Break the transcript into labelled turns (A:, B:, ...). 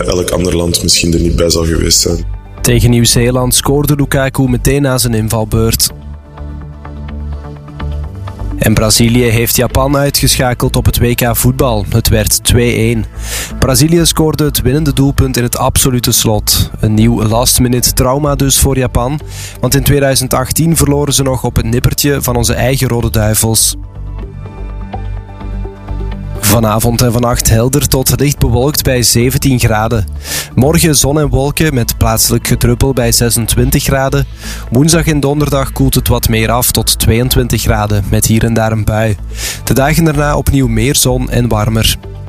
A: elk ander land misschien er niet bij zal geweest zijn.
B: Tegen Nieuw-Zeeland scoorde Lukaku meteen na zijn invalbeurt. En Brazilië heeft Japan uitgeschakeld op het WK voetbal. Het werd 2-1. Brazilië scoorde het winnende doelpunt in het absolute slot. Een nieuw last-minute trauma dus voor Japan. Want in 2018 verloren ze nog op het nippertje van onze eigen Rode Duivels. Vanavond en vannacht helder tot licht bewolkt bij 17 graden. Morgen zon en wolken met plaatselijk gedruppel bij 26 graden. Woensdag en donderdag koelt het wat meer af tot 22 graden met hier en daar een bui. De dagen daarna opnieuw meer zon en warmer.